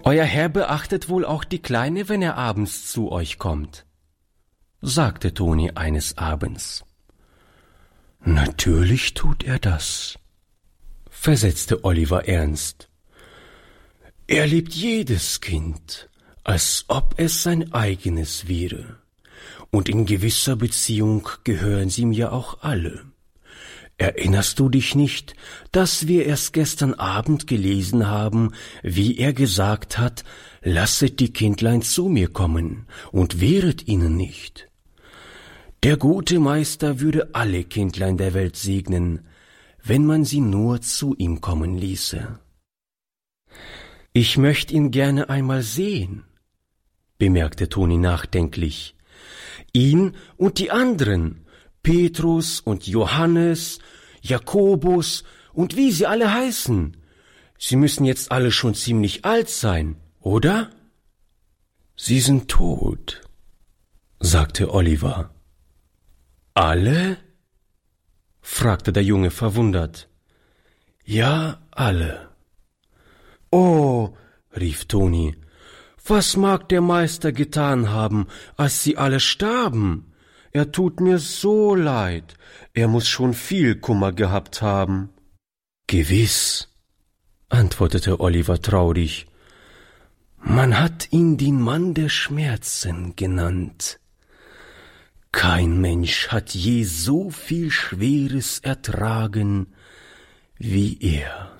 »Euer Herr beachtet wohl auch die Kleine, wenn er abends zu euch kommt«, sagte Toni eines Abends. »Natürlich tut er das«, versetzte Oliver ernst. »Er liebt jedes Kind, als ob es sein eigenes wäre. Und in gewisser Beziehung gehören sie mir auch alle. Erinnerst du dich nicht, dass wir erst gestern Abend gelesen haben, wie er gesagt hat, lasset die Kindlein zu mir kommen und wehret ihnen nicht? Der gute Meister würde alle Kindlein der Welt segnen, wenn man sie nur zu ihm kommen ließe.« »Ich möchte ihn gerne einmal sehen«, bemerkte Toni nachdenklich. »Ihn und die anderen, Petrus und Johannes, Jakobus und wie sie alle heißen. Sie müssen jetzt alle schon ziemlich alt sein, oder?« »Sie sind tot«, sagte Oliver. »Alle?« fragte der Junge verwundert. »Ja, alle.« »Oh«, rief Toni, »was mag der Meister getan haben, als sie alle starben? Er tut mir so leid, er muß schon viel Kummer gehabt haben.« »Gewiss«, antwortete Oliver traurig, »man hat ihn den Mann der Schmerzen genannt. Kein Mensch hat je so viel Schweres ertragen wie er.«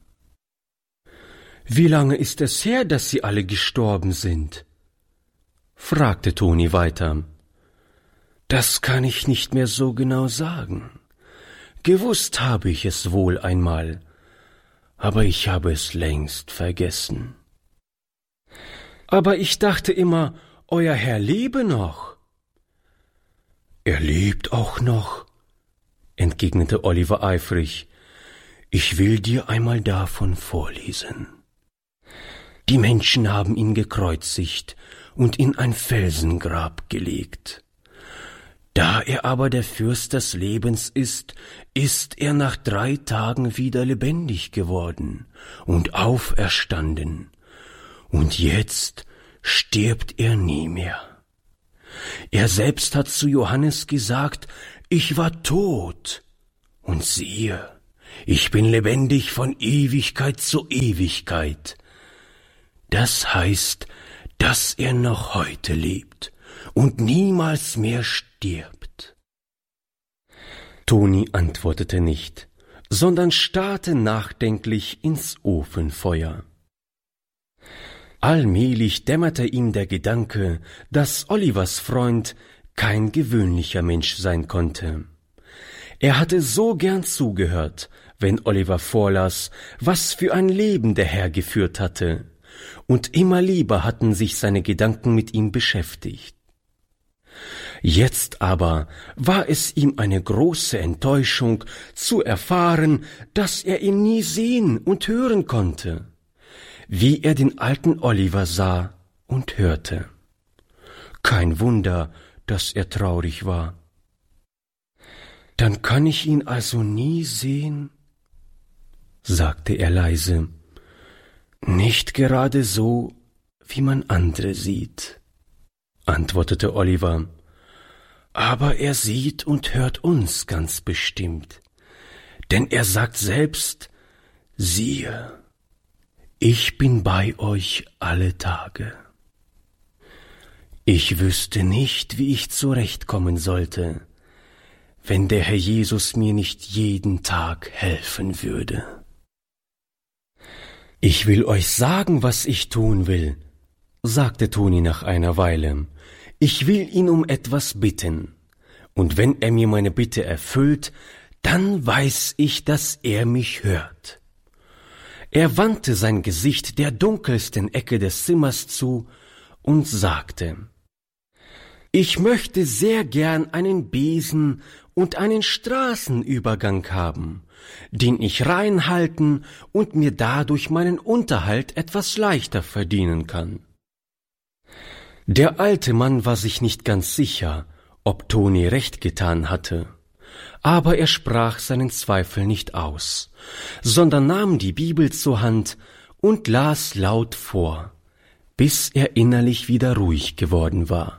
»Wie lange ist es her, dass sie alle gestorben sind?« fragte Toni weiter. »Das kann ich nicht mehr so genau sagen. Gewusst habe ich es wohl einmal, aber ich habe es längst vergessen.« »Aber ich dachte immer, euer Herr lebe noch.« »Er lebt auch noch«, entgegnete Oliver eifrig. »Ich will dir einmal davon vorlesen. Die Menschen haben ihn gekreuzigt und in ein Felsengrab gelegt. Da er aber der Fürst des Lebens ist er nach 3 Tagen wieder lebendig geworden und auferstanden. Und jetzt stirbt er nie mehr. Er selbst hat zu Johannes gesagt, ich war tot, und siehe, ich bin lebendig von Ewigkeit zu Ewigkeit. Das heißt, dass er noch heute lebt und niemals mehr stirbt.« Toni antwortete nicht, sondern starrte nachdenklich ins Ofenfeuer. Allmählich dämmerte ihm der Gedanke, dass Olivers Freund kein gewöhnlicher Mensch sein konnte. Er hatte so gern zugehört, wenn Oliver vorlas, was für ein Leben der Herr geführt hatte, und immer lieber hatten sich seine Gedanken mit ihm beschäftigt. Jetzt aber war es ihm eine große Enttäuschung, zu erfahren, dass er ihn nie sehen und hören konnte, wie er den alten Oliver sah und hörte. Kein Wunder, dass er traurig war. »Dann kann ich ihn also nie sehen?« sagte er leise. »Nicht gerade so, wie man andere sieht«, antwortete Oliver. »Aber er sieht und hört uns ganz bestimmt, denn er sagt selbst, siehe, ich bin bei euch alle Tage.« Ich wüsste nicht, wie ich zurechtkommen sollte, wenn der Herr Jesus mir nicht jeden Tag helfen würde. »Ich will euch sagen, was ich tun will«, sagte Toni nach einer Weile. »Ich will ihn um etwas bitten, und wenn er mir meine Bitte erfüllt, dann weiß ich, dass er mich hört.« Er wandte sein Gesicht der dunkelsten Ecke des Zimmers zu und sagte: »Ich möchte sehr gern einen Besen und einen Straßenübergang haben, den ich reinhalten und mir dadurch meinen Unterhalt etwas leichter verdienen kann.« Der alte Mann war sich nicht ganz sicher, ob Toni recht getan hatte, aber er sprach seinen Zweifel nicht aus, sondern nahm die Bibel zur Hand und las laut vor, bis er innerlich wieder ruhig geworden war.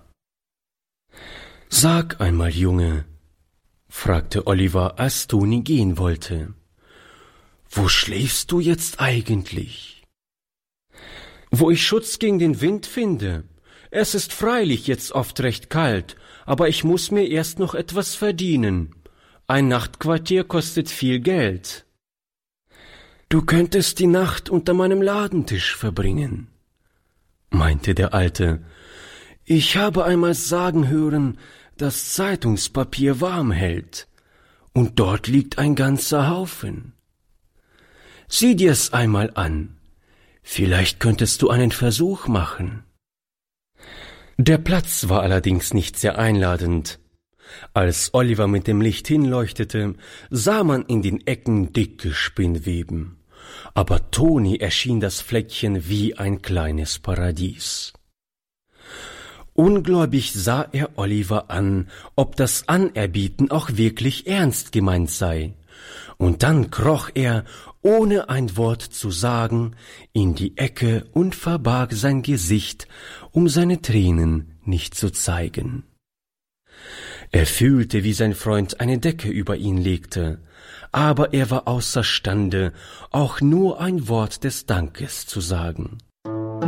»Sag einmal, Junge«, fragte Oliver, als Toni gehen wollte, »wo schläfst du jetzt eigentlich?« »Wo ich Schutz gegen den Wind finde. Es ist freilich jetzt oft recht kalt, aber ich muß mir erst noch etwas verdienen. Ein Nachtquartier kostet viel Geld.« »Du könntest die Nacht unter meinem Ladentisch verbringen«, meinte der Alte. »Ich habe einmal sagen hören, dass Zeitungspapier warm hält, und dort liegt ein ganzer Haufen. Sieh dir's einmal an, vielleicht könntest du einen Versuch machen.« Der Platz war allerdings nicht sehr einladend. Als Oliver mit dem Licht hinleuchtete, sah man in den Ecken dicke Spinnweben, aber Toni erschien das Fleckchen wie ein kleines Paradies. Ungläubig sah er Oliver an, ob das Anerbieten auch wirklich ernst gemeint sei, und dann kroch er, ohne ein Wort zu sagen, in die Ecke und verbarg sein Gesicht, um seine Tränen nicht zu zeigen. Er fühlte, wie sein Freund eine Decke über ihn legte, aber er war außerstande, auch nur ein Wort des Dankes zu sagen.